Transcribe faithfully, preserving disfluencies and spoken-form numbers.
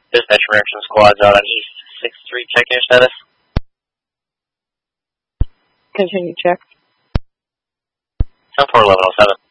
Dispatch reaction squads out on East six three, check your status. Continue check. ten four eleven oh seven.